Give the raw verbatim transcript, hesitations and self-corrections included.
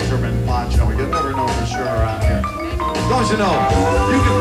fisherman poncho. You never know for sure around here. Don't you know? You can